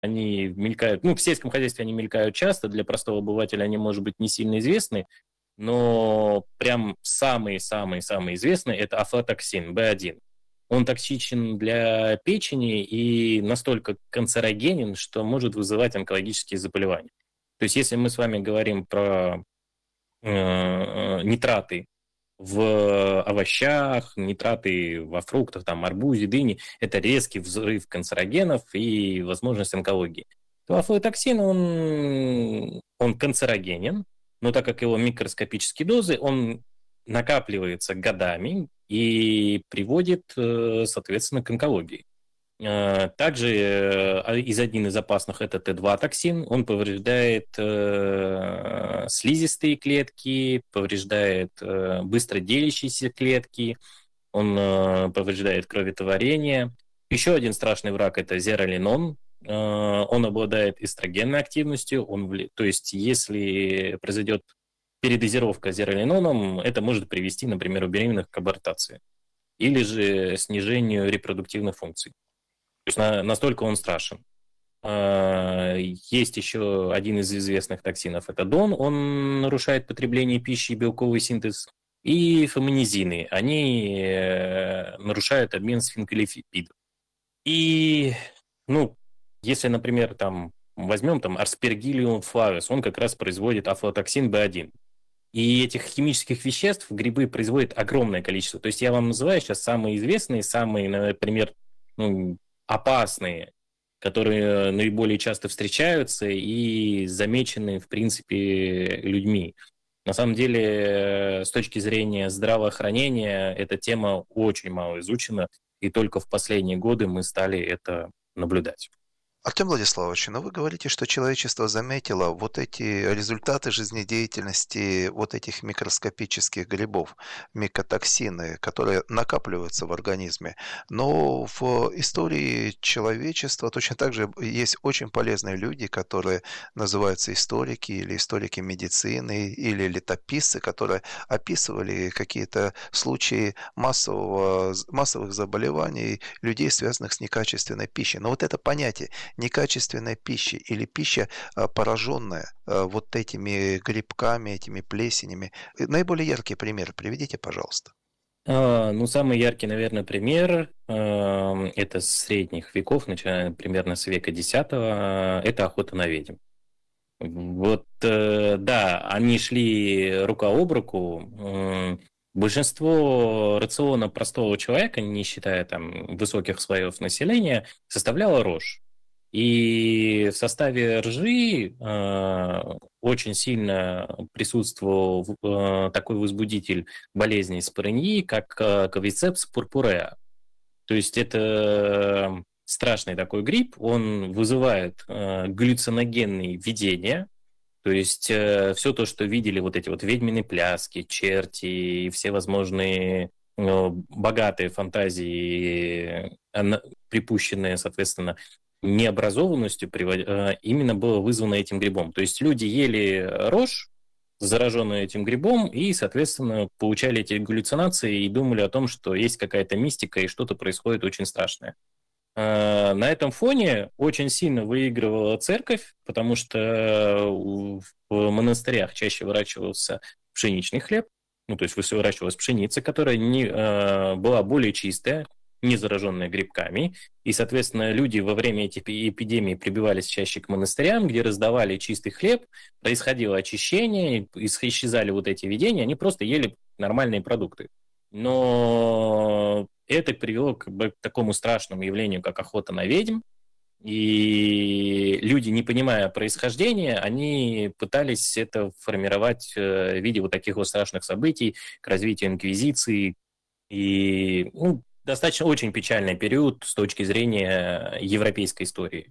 они мелькают, в сельском хозяйстве они мелькают часто, для простого обывателя они, может быть, не сильно известны, но прям самый-самый-самый известный – это афлатоксин, B1. Он токсичен для печени и настолько канцерогенен, что может вызывать онкологические заболевания. То есть если мы с вами говорим про нитраты в овощах, нитраты во фруктах, там, арбузе, дыне, это резкий взрыв канцерогенов и возможность онкологии. То афлатоксин, он канцерогенен, но так как его микроскопические дозы, он накапливается годами и приводит, соответственно, к онкологии. Также один из опасных – это Т2-токсин. Он повреждает слизистые клетки, повреждает быстро делящиеся клетки, он повреждает кроветворение. Еще один страшный враг – это зеролинон. Он обладает эстрогенной активностью, то есть если произойдет передозировка зеролиноном, это может привести, например, у беременных к абортации или же снижению репродуктивных функций. То есть настолько он страшен. Есть еще один из известных токсинов, это дон, он нарушает потребление пищи и белковый синтез, и фоминизины, они нарушают обмен сфинколипидов. И, если, например, возьмем Aspergillus flavus, он как раз производит афлатоксин B1. И этих химических веществ грибы производят огромное количество. То есть я вам называю сейчас самые известные, самые, например, опасные, которые наиболее часто встречаются и замечены, в принципе, людьми. На самом деле, с точки зрения здравоохранения, эта тема очень мало изучена, и только в последние годы мы стали это наблюдать. Артем Владиславович, но вы говорите, что человечество заметило вот эти результаты жизнедеятельности вот этих микроскопических грибов, микотоксины, которые накапливаются в организме. Но в истории человечества точно так же есть очень полезные люди, которые называются историки или историки медицины, или летописцы, которые описывали какие-то случаи массовых заболеваний людей, связанных с некачественной пищей. Но вот это понятие некачественной пищи или пища, пораженная вот этими грибками, этими плесенями. Наиболее яркий пример приведите, пожалуйста. Самый яркий, наверное, пример это с средних веков, начиная примерно с века X, это охота на ведьм. Да, они шли рука об руку. Большинство рациона простого человека, не считая высоких слоев населения, составляло рожь. И в составе ржи очень сильно присутствовал такой возбудитель болезни спорыньи, как Cordyceps purpurea. То есть это страшный такой гриб, он вызывает галлюциногенные видения, то есть все то, что видели вот эти вот ведьмины пляски, черти и все возможные богатые фантазии, припущенные, соответственно, необразованностью, именно было вызвано этим грибом. То есть люди ели рожь, зараженную этим грибом, и, соответственно, получали эти галлюцинации и думали о том, что есть какая-то мистика и что-то происходит очень страшное. На этом фоне очень сильно выигрывала церковь, потому что в монастырях чаще выращивался пшеничный хлеб, то есть выращивалась пшеница, которая была более чистая, не зараженная грибками, и, соответственно, люди во время этих эпидемий прибивались чаще к монастырям, где раздавали чистый хлеб, происходило очищение, исчезали вот эти видения, они просто ели нормальные продукты. Но это привело к такому страшному явлению, как охота на ведьм, и люди, не понимая происхождения, они пытались это формировать в виде вот таких вот страшных событий, к развитию инквизиции, и достаточно очень печальный период с точки зрения европейской истории.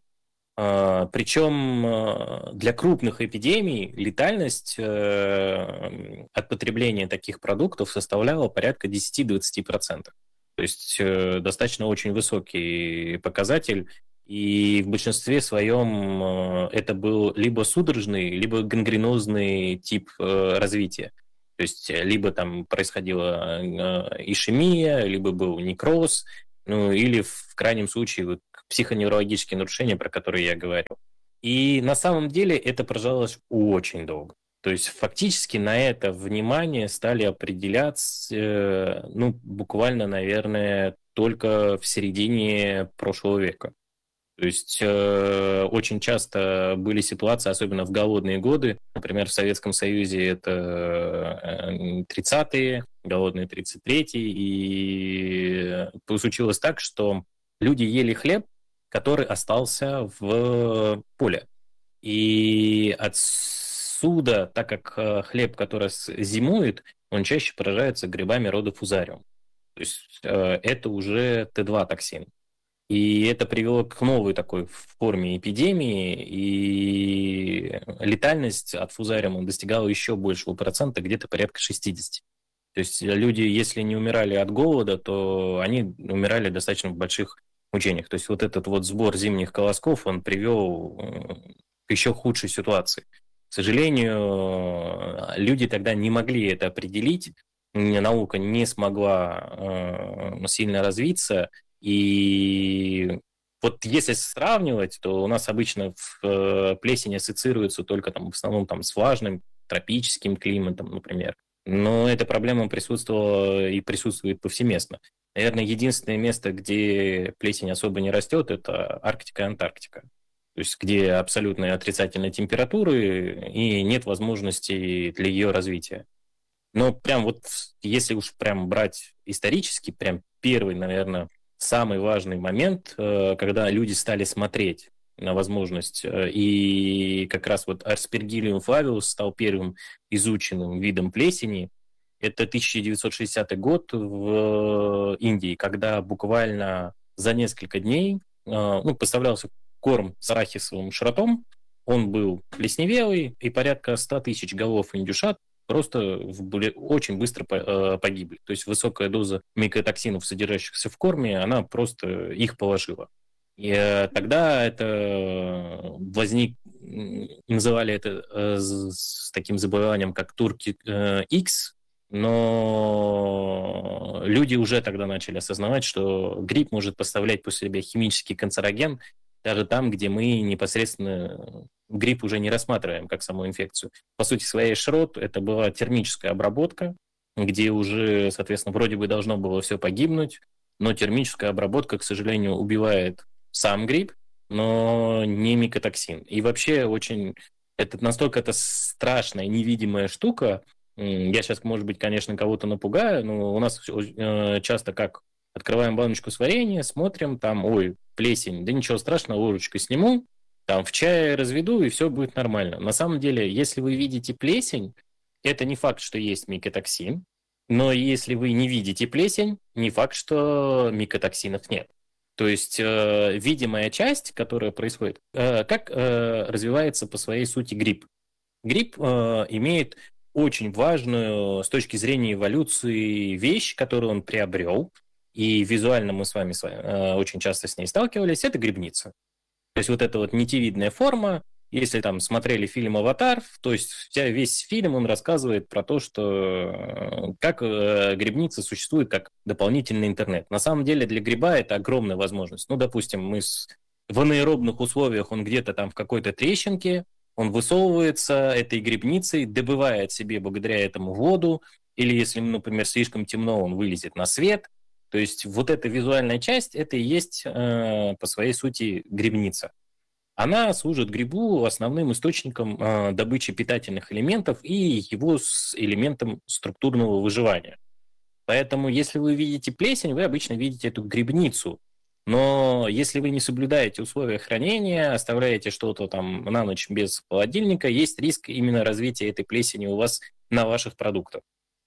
Причем для крупных эпидемий летальность от потребления таких продуктов составляла порядка 10-20%. То есть достаточно очень высокий показатель. И в большинстве своем это был либо судорожный, либо гангренозный тип развития. То есть либо там происходила ишемия, либо был некроз, или в крайнем случае, психоневрологические нарушения, про которые я говорил. И на самом деле это продолжалось очень долго. То есть фактически на это внимание стали определять, буквально, наверное, только в середине прошлого века. То есть очень часто были ситуации, особенно в голодные годы, например, в Советском Союзе это 30-е, голодные 33-й, и случилось так, что люди ели хлеб, который остался в поле. И отсюда, так как хлеб, который зимует, он чаще поражается грибами рода фузариум. То есть это уже Т2 токсин. И это привело к новой такой форме эпидемии, и летальность от фузариума достигала еще большего процента, где-то порядка 60. То есть люди, если не умирали от голода, то они умирали достаточно в больших мучениях. То есть вот этот вот сбор зимних колосков, он привел к еще худшей ситуации. К сожалению, люди тогда не могли это определить, наука не смогла сильно развиться, и вот если сравнивать, то у нас обычно плесень ассоциируется только в основном с влажным тропическим климатом, например. Но эта проблема присутствовала и присутствует повсеместно. Наверное, единственное место, где плесень особо не растет, это Арктика и Антарктика. То есть где абсолютно отрицательные температуры и нет возможности для ее развития. Но прям вот, если уж прям брать исторически, прям первый, наверное, самый важный момент, когда люди стали смотреть на возможность, и как раз вот Aspergillium flavius стал первым изученным видом плесени, это 1960 год в Индии, когда буквально за несколько дней поставлялся корм с арахисовым шротом, он был плесневелый, и порядка 100 тысяч голов индюшат просто очень быстро погибли. То есть высокая доза микотоксинов, содержащихся в корме, она просто их положила. И тогда это называли это с таким заболеванием, как Турки-X, но люди уже тогда начали осознавать, что гриб может поставлять после себя химический канцероген даже там, где мы непосредственно грипп уже не рассматриваем как саму инфекцию. По сути своей шрот это была термическая обработка, где уже, соответственно, вроде бы должно было все погибнуть, но термическая обработка, к сожалению, убивает сам гриб, но не микотоксин. И вообще настолько это страшная, невидимая штука. Я сейчас, может быть, конечно, кого-то напугаю, но у нас часто как открываем баночку с вареньем, смотрим, там, плесень, да ничего страшного, ложечкой сниму, там в чае разведу, и все будет нормально. На самом деле, если вы видите плесень, это не факт, что есть микотоксин, но если вы не видите плесень, не факт, что микотоксинов нет. То есть видимая часть, которая происходит, как развивается по своей сути гриб. Гриб имеет очень важную с точки зрения эволюции вещь, которую он приобрел, и визуально мы с вами очень часто с ней сталкивались, это грибница. То есть вот эта вот нитевидная форма, если там смотрели фильм «Аватар», то есть весь фильм, он рассказывает про то, что как грибница существует как дополнительный интернет. На самом деле для гриба это огромная возможность. Допустим, в анаэробных условиях он где-то там в какой-то трещинке, он высовывается этой грибницей, добывает себе благодаря этому воду, или если, например, слишком темно, он вылезет на свет. То есть вот эта визуальная часть, это и есть по своей сути грибница. Она служит грибу основным источником добычи питательных элементов и его элементом структурного выживания. Поэтому если вы видите плесень, вы обычно видите эту грибницу. Но если вы не соблюдаете условия хранения, оставляете что-то там на ночь без холодильника, есть риск именно развития этой плесени у вас на ваших продуктах.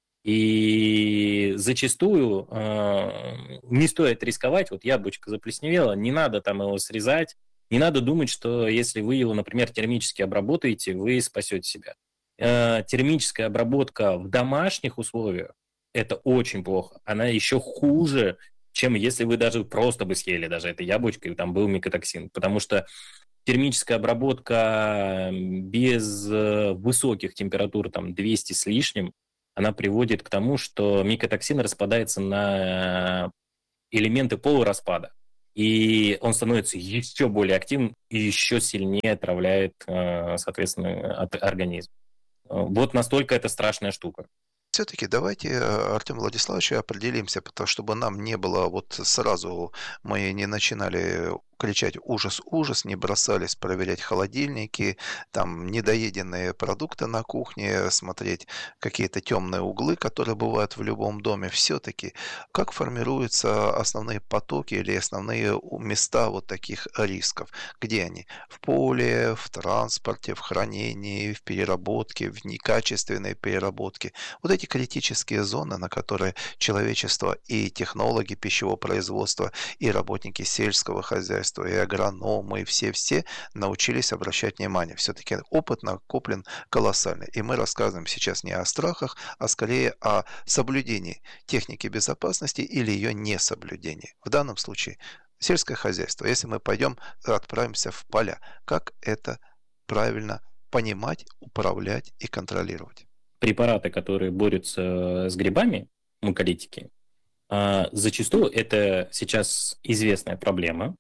И зачастую не стоит рисковать, вот яблочко заплесневело, не надо там его срезать, не надо думать, что если вы его, например, термически обработаете, вы спасете себя. Термическая обработка в домашних условиях – это очень плохо. Она еще хуже, чем если вы даже просто бы съели даже это яблочко, и там был микотоксин. Потому что термическая обработка без высоких температур, там 200 с лишним, она приводит к тому, что микотоксин распадается на элементы полураспада. и он становится еще более активным и еще сильнее отравляет, соответственно, организм. Вот настолько это страшная штука. Все-таки давайте, Артем Владиславович, определимся, потому чтобы нам не было вот сразу, мы не начинали кричать ужас, ужас, не бросались проверять холодильники, там недоеденные продукты на кухне, смотреть какие-то темные углы, которые бывают в любом доме. Все-таки как формируются основные потоки или основные места вот таких рисков? Где они? В поле, в транспорте, в хранении, в переработке, в некачественной переработке. Вот эти критические зоны, на которые человечество и технологи пищевого производства, и работники сельского хозяйства, и агрономы, и все-все научились обращать внимание. Все-таки опыт накоплен колоссальный. И мы рассказываем сейчас не о страхах, а скорее о соблюдении техники безопасности или ее несоблюдении. В данном случае сельское хозяйство. Если мы пойдем, отправимся в поля, как это правильно понимать, управлять и контролировать? Препараты, которые борются с грибами, муколитики, зачастую это сейчас известная проблема,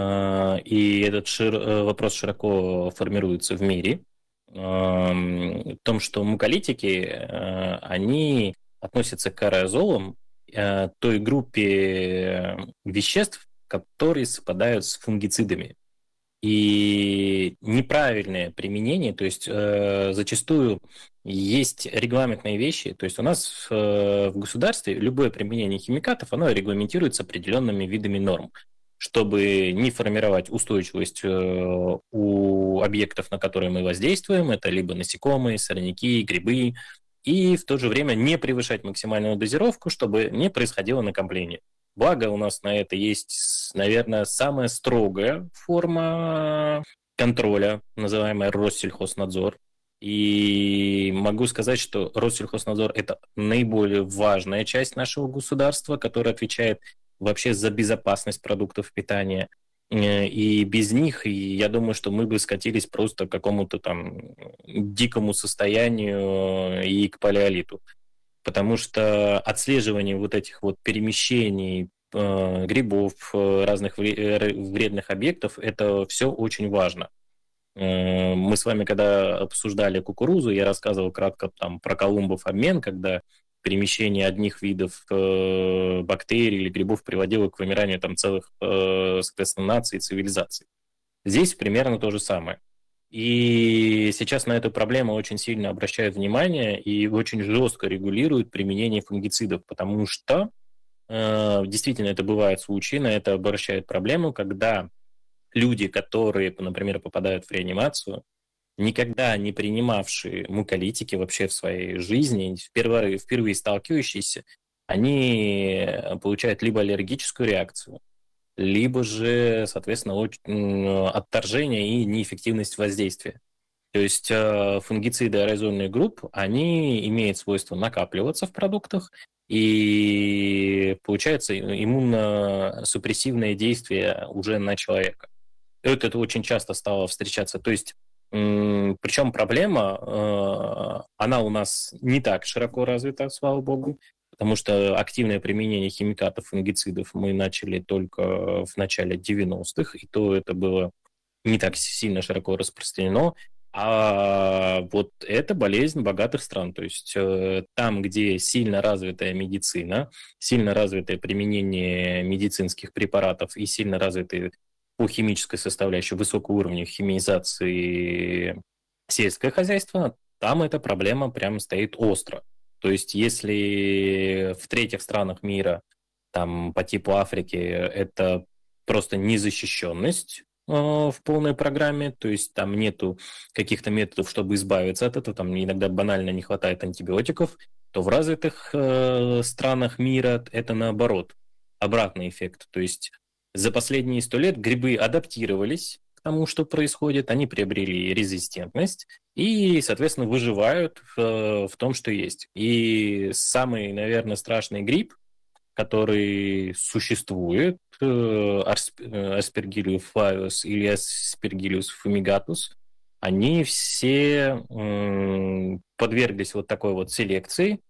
и этот вопрос широко формируется в мире, в том, что муколитики, они относятся к аэрозолам, той группе веществ, которые совпадают с фунгицидами. И неправильное применение, то есть зачастую есть регламентные вещи, то есть у нас в государстве любое применение химикатов, оно регламентируется определенными видами норм, чтобы не формировать устойчивость у объектов, на которые мы воздействуем, это либо насекомые, сорняки, грибы, и в то же время не превышать максимальную дозировку, чтобы не происходило накопление. Благо у нас на это есть, наверное, самая строгая форма контроля, называемая Россельхознадзор. И могу сказать, что Россельхознадзор – это наиболее важная часть нашего государства, которая отвечает вообще за безопасность продуктов питания. И без них, я думаю, что мы бы скатились просто к какому-то там дикому состоянию и к палеолиту. Потому что отслеживание вот этих вот перемещений грибов, разных вредных объектов, это все очень важно. Мы с вами, когда обсуждали кукурузу, я рассказывал кратко там про Колумбов обмен, когда перемещение одних видов бактерий или грибов приводило к вымиранию там целых, соответственно, наций и цивилизаций. Здесь примерно то же самое. И сейчас на эту проблему очень сильно обращают внимание и очень жестко регулируют применение фунгицидов, потому что действительно это бывают случаи, на это обращают проблему, когда люди, которые, например, попадают в реанимацию, никогда не принимавшие муколитики вообще в своей жизни, впервые сталкивающиеся, они получают либо аллергическую реакцию, либо же, соответственно, отторжение и неэффективность воздействия. То есть фунгициды аэрозольных групп, они имеют свойство накапливаться в продуктах, и получается иммуносупрессивное действие уже на человека. Это очень часто стало встречаться. То есть, причем проблема, она у нас не так широко развита, слава богу, потому что активное применение химикатов, фунгицидов мы начали только в начале 90-х, и то это было не так сильно широко распространено. А вот это болезнь богатых стран. То есть там, где сильно развитая медицина, сильно развитое применение медицинских препаратов и сильно развитые по химической составляющей высокого уровня химиизации сельское хозяйство, там эта проблема прямо стоит остро. То есть если в третьих странах мира, там по типу Африки, это просто незащищенность в полной программе, то есть там нету каких-то методов, чтобы избавиться от этого, там иногда банально не хватает антибиотиков, то в развитых странах мира это наоборот, обратный эффект. То есть за последние 100 лет грибы адаптировались к тому, что происходит, они приобрели резистентность и, соответственно, выживают в том, что есть. И самый, наверное, страшный гриб, который существует, Aspergillus flavus или Aspergillus fumigatus, они все подверглись вот такой вот селекции.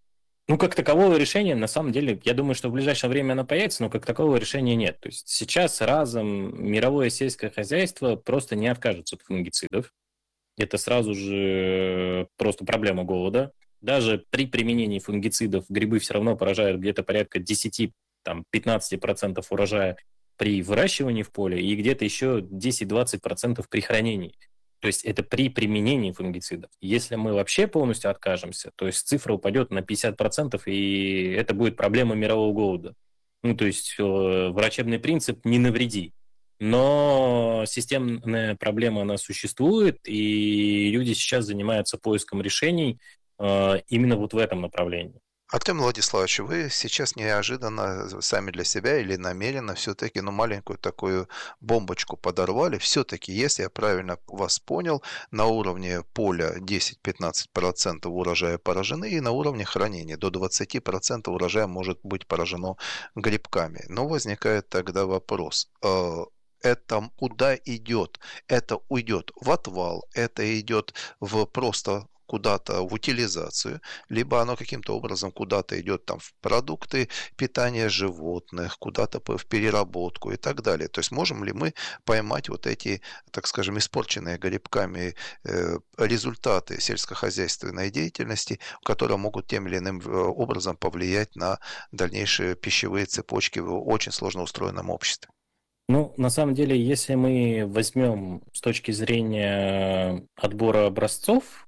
Ну, как такового решения, на самом деле, я думаю, что в ближайшее время оно появится, но как такового решения нет. То есть сейчас разом мировое сельское хозяйство просто не откажется от фунгицидов. Это сразу же просто проблема голода. Даже при применении фунгицидов грибы все равно поражают где-то порядка 10-15% урожая при выращивании в поле и где-то еще 10-20% при хранении. То есть это при применении фунгицидов. Если мы вообще полностью откажемся, то есть цифра упадет на 50%, и это будет проблема мирового голода. Ну, то есть врачебный принцип «не навреди». Но системная проблема, она существует, и люди сейчас занимаются поиском решений именно вот в этом направлении. Артем Владиславович, вы сейчас неожиданно сами для себя или намеренно все-таки маленькую такую бомбочку подорвали. Все-таки, если я правильно вас понял, на уровне поля 10-15% урожая поражены, и на уровне хранения до 20% урожая может быть поражено грибками. Но возникает тогда вопрос. Это куда идет? Это уйдет в отвал, это идет в просто куда-то в утилизацию, либо оно каким-то образом куда-то идет там в продукты питания животных, куда-то в переработку и так далее. То есть можем ли мы поймать вот эти, так скажем, испорченные грибками результаты сельскохозяйственной деятельности, которые могут тем или иным образом повлиять на дальнейшие пищевые цепочки в очень сложно устроенном обществе? Ну, на самом деле, если мы возьмем с точки зрения отбора образцов,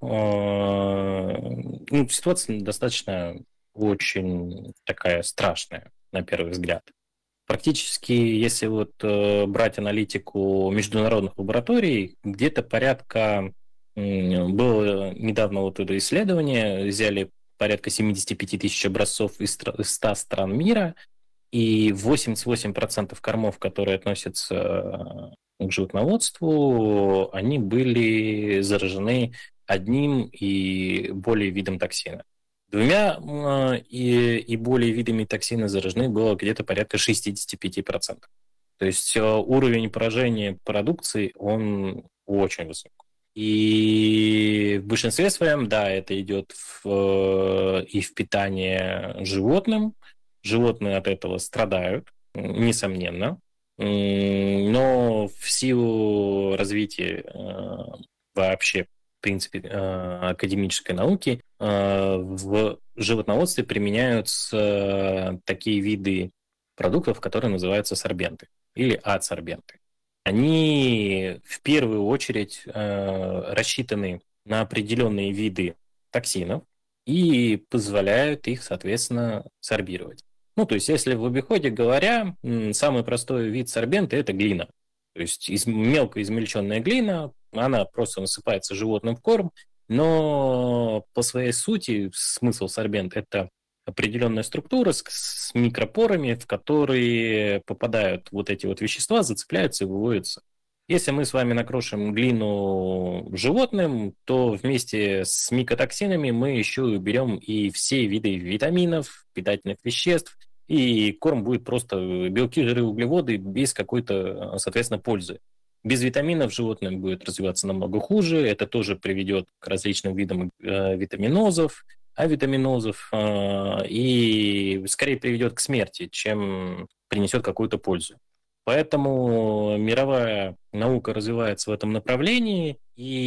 ну, ситуация достаточно очень такая страшная, на первый взгляд. Практически, если вот брать аналитику международных лабораторий, где-то порядка, было недавно вот это исследование, взяли порядка 75 тысяч образцов из 100 стран мира, и 88% кормов, которые относятся к животноводству, они были заражены одним и более видом токсина. Двумя и более видами токсина заражены было где-то порядка 65%. То есть уровень поражения продукции, он очень высок. И в большинстве своем, да, это идет и в питание животным. Животные от этого страдают, несомненно. Но в силу развития вообще, в принципе, академической науки, в животноводстве применяются такие виды продуктов, которые называются сорбенты или адсорбенты. Они в первую очередь рассчитаны на определенные виды токсинов и позволяют их, соответственно, сорбировать. Ну, то есть, если в обиходе говоря, самый простой вид сорбента – это глина. То есть, мелко измельченная глина, она просто насыпается животным в корм, но по своей сути смысл сорбент – это определенная структура с микропорами, в которые попадают вот эти вот вещества, зацепляются и выводятся. Если мы с вами накрошим глину животным, то вместе с микотоксинами мы еще берем и все виды витаминов, питательных веществ, и корм будет просто белки, жиры, углеводы без какой-то, соответственно, пользы. Без витаминов животное будет развиваться намного хуже, это тоже приведет к различным видам витаминозов, авитаминозов, и скорее приведет к смерти, чем принесет какую-то пользу. Поэтому мировая наука развивается в этом направлении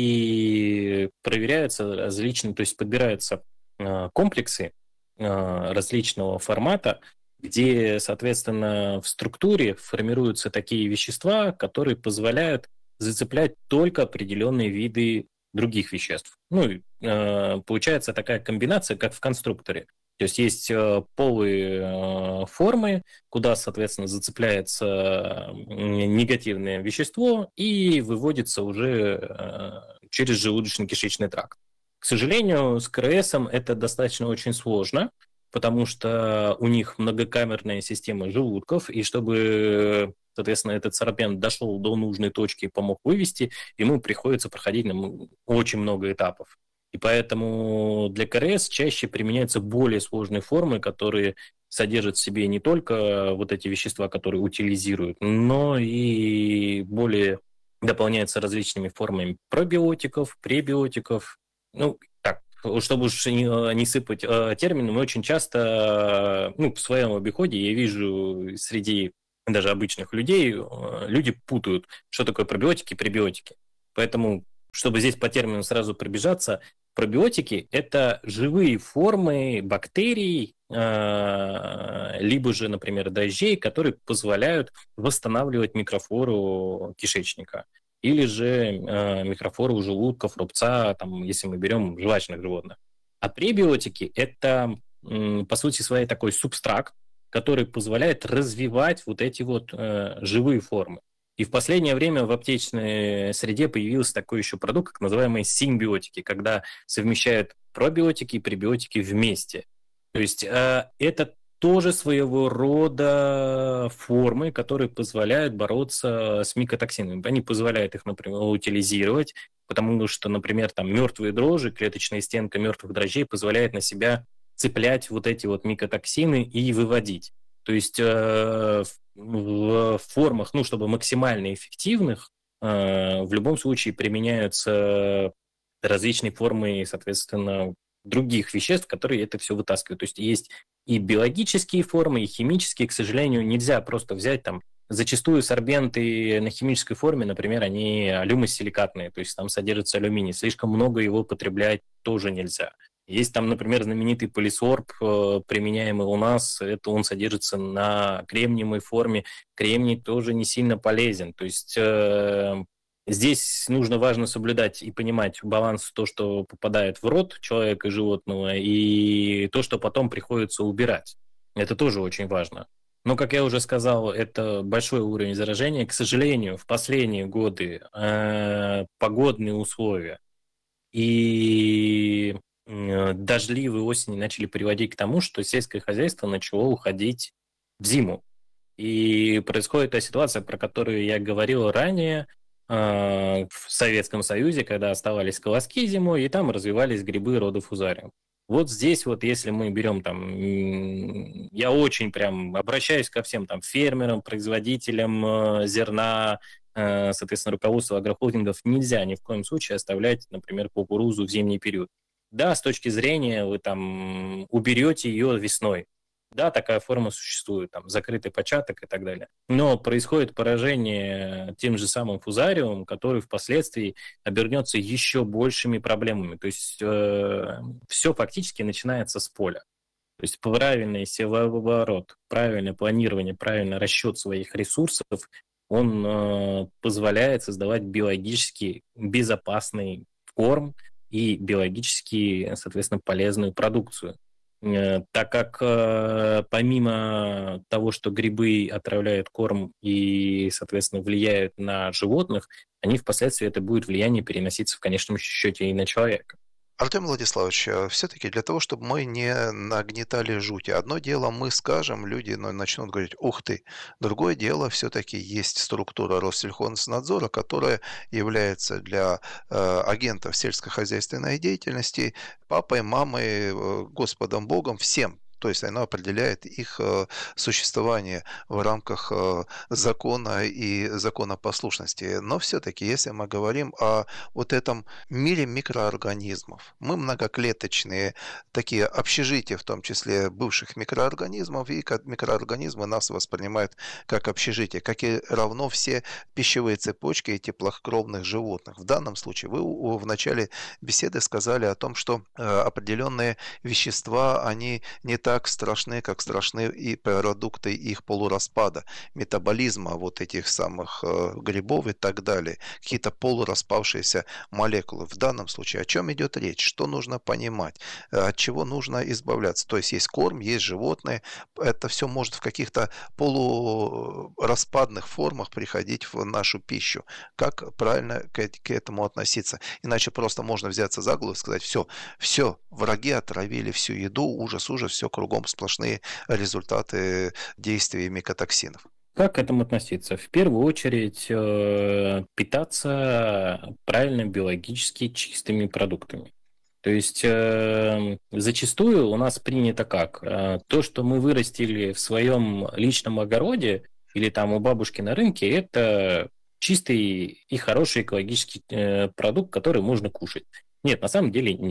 и проверяются различные, то есть подбираются комплексы различного формата, где, соответственно, в структуре формируются такие вещества, которые позволяют зацеплять только определенные виды других веществ. Ну, получается такая комбинация, как в конструкторе. То есть есть полые формы, куда, соответственно, зацепляется негативное вещество и выводится уже через желудочно-кишечный тракт. К сожалению, с КРСом это достаточно очень сложно, потому что у них многокамерная система желудков, и чтобы, соответственно, этот сорбент дошел до нужной точки и помог вывести, ему приходится проходить очень много этапов. И поэтому для КРС чаще применяются более сложные формы, которые содержат в себе не только вот эти вещества, которые утилизируют, но и дополняются различными формами пробиотиков, пребиотиков. Ну, так, чтобы уж не сыпать термины, мы очень часто, в своем обиходе я вижу среди даже обычных людей, люди путают, что такое пробиотики и пребиотики. Поэтому, чтобы здесь по термину сразу пробежаться, пробиотики – это живые формы бактерий, либо же, например, дрожжей, которые позволяют восстанавливать микрофлору кишечника. Или же микрофлору желудков, рубца, там, если мы берем жвачных животных. А пребиотики – это, по сути своей, такой субстракт, который позволяет развивать вот эти вот живые формы. И в последнее время в аптечной среде появился такой еще продукт, как называемые симбиотики, когда совмещают пробиотики и пребиотики вместе. То есть это тоже своего рода формы, которые позволяют бороться с микотоксинами. Они позволяют их, например, утилизировать, потому что, например, там мертвые дрожжи, клеточная стенка мертвых дрожжей позволяет на себя цеплять вот эти вот микотоксины и выводить. То есть в формах, чтобы максимально эффективных, в любом случае применяются различные формы, соответственно, других веществ, которые это все вытаскивают. То есть есть и биологические формы, и химические. К сожалению, нельзя просто взять там. Зачастую сорбенты на химической форме, например, они алюмосиликатные, то есть там содержится алюминий. Слишком много его потреблять тоже нельзя. Есть там, например, знаменитый полисорб, применяемый у нас, это он содержится на кремниевой форме. Кремний тоже не сильно полезен. То есть здесь важно соблюдать и понимать баланс то, что попадает в рот человека и животного, и то, что потом приходится убирать. Это тоже очень важно. Но, как я уже сказал, это большой уровень заражения. К сожалению, в последние годы погодные условия и дождливые осени начали приводить к тому, что сельское хозяйство начало уходить в зиму. И происходит та ситуация, про которую я говорил ранее, в Советском Союзе, когда оставались колоски зимой, и там развивались грибы рода фузариум. Вот здесь вот, если мы берем там, я очень прям обращаюсь ко всем там фермерам, производителям зерна, соответственно, руководству агрохолдингов, нельзя ни в коем случае оставлять, например, кукурузу в зимний период. Да, с точки зрения вы там уберете ее весной. Да, такая форма существует, там, закрытый початок и так далее. Но происходит поражение тем же самым фузариумом, который впоследствии обернется еще большими проблемами. То есть все фактически начинается с поля. То есть правильный севооборот, правильное планирование, правильный расчет своих ресурсов, он позволяет создавать биологически безопасный корм и биологически, соответственно, полезную продукцию. Так как помимо того, что грибы отравляют корм и, соответственно, влияют на животных, они впоследствии это будет влияние переноситься в конечном счете и на человека. Артем Владиславович, все-таки для того, чтобы мы не нагнетали жути, одно дело мы скажем, люди начнут говорить «ух ты», другое дело все-таки есть структура Россельхознадзора, которая является для агентов сельскохозяйственной деятельности папой, мамой, Господом Богом, всем. То есть она определяет их существование в рамках закона и законопослушности. Но все-таки, если мы говорим о вот этом мире микроорганизмов, мы многоклеточные, такие общежития, в том числе бывших микроорганизмов, и микроорганизмы нас воспринимают как общежитие, как и равно все пищевые цепочки и теплокровных животных. В данном случае вы в начале беседы сказали о том, что определенные вещества, они не так страшны, как страшны и продукты их полураспада, метаболизма вот этих самых грибов и так далее, какие-то полураспавшиеся молекулы. В данном случае о чем идет речь? Что нужно понимать? От чего нужно избавляться? То есть есть корм, есть животные, это все может в каких-то полураспадных формах приходить в нашу пищу. Как правильно к этому относиться? Иначе просто можно взяться за голову и сказать, все, враги отравили всю еду, ужас, все кругом сплошные результаты действия микотоксинов. Как к этому относиться? В первую очередь питаться правильно биологически чистыми продуктами. То есть зачастую у нас принято как? То, что мы вырастили в своем личном огороде или там у бабушки на рынке, это чистый и хороший экологический продукт, который можно кушать. Нет, на самом деле нет.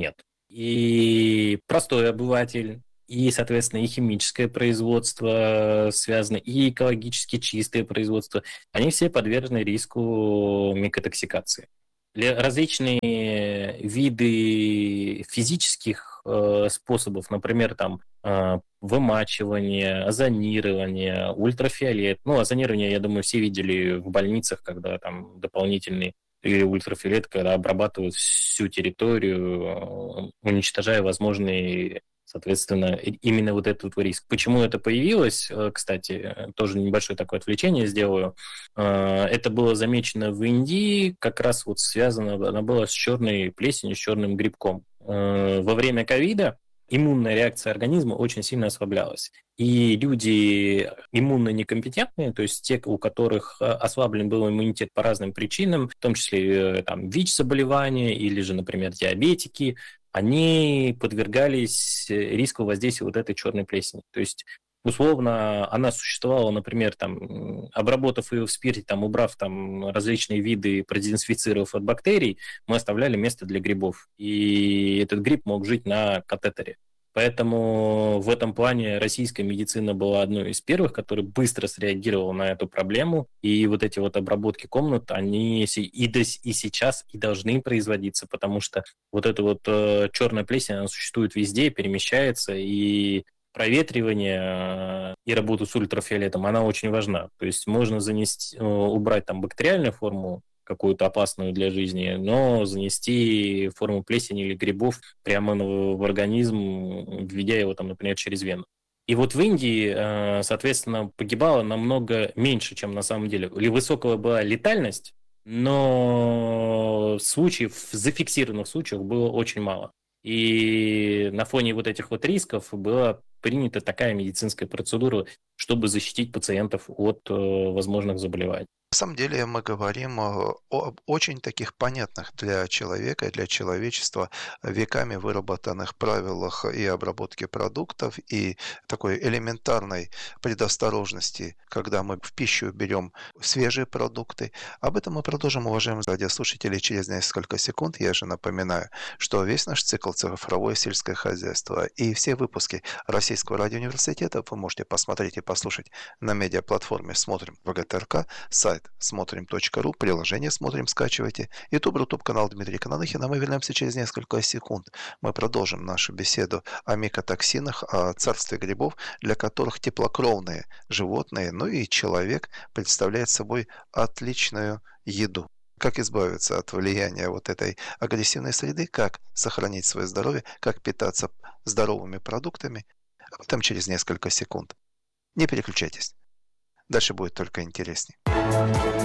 и простой обыватель, и, соответственно, и химическое производство связано, и экологически чистое производство, они все подвержены риску микотоксикации. Различные виды физических способов, например, там вымачивание, озонирование, ультрафиолет. Ну, озонирование, я думаю, все видели в больницах, когда там дополнительный или ультрафиолет, когда обрабатывают всю территорию, уничтожая возможные, соответственно, именно вот этот риск. Почему это появилось, кстати, тоже небольшое такое отвлечение сделаю. Это было замечено в Индии, как раз вот связано, она была с черной плесенью, с черным грибком. Во время ковида иммунная реакция организма очень сильно ослаблялась. И люди иммунно некомпетентные, то есть те, у которых ослаблен был иммунитет по разным причинам, в том числе там, ВИЧ-заболевания или же, например, диабетики, они подвергались риску воздействия вот этой черной плесени. То есть условно, она существовала, например, там, обработав ее в спирте, там, убрав там, различные виды, продезинфицировав от бактерий, мы оставляли место для грибов. И этот гриб мог жить на катетере. Поэтому в этом плане российская медицина была одной из первых, которая быстро среагировала на эту проблему. И вот эти вот обработки комнат, они и сейчас и должны производиться, потому что вот эта вот черная плесень, она существует везде, перемещается, и проветривание и работу с ультрафиолетом, она очень важна. То есть можно занести, убрать там бактериальную форму, какую-то опасную для жизни, но занести форму плесени или грибов прямо в организм, введя его, там, например, через вену. И вот в Индии, соответственно, погибало намного меньше, чем на самом деле. Или высокая была летальность, но случаев, зафиксированных случаев было очень мало. И на фоне вот этих вот рисков была принята такая медицинская процедура, чтобы защитить пациентов от возможных заболеваний. На самом деле мы говорим об очень таких понятных для человека и для человечества веками выработанных правилах и обработки продуктов, и такой элементарной предосторожности, когда мы в пищу берем свежие продукты. Об этом мы продолжим, уважаемые радиослушатели, через несколько секунд. Я же напоминаю, что весь наш цикл «Цифровое сельское хозяйство» и все выпуски Российского радиоуниверситета вы можете посмотреть и послушать на медиаплатформе «Смотрим ВГТРК», сайт смотрим.ру, приложение «Смотрим» скачивайте, YouTube канал Дмитрия Кананыхина. Мы вернемся через несколько секунд. Мы продолжим нашу беседу о микотоксинах, о царстве грибов, для которых теплокровные животные, ну и человек представляет собой отличную еду. Как избавиться от влияния вот этой агрессивной среды, как сохранить свое здоровье, как питаться здоровыми продуктами. Об этом через несколько секунд. Не переключайтесь. Дальше будет только интереснее.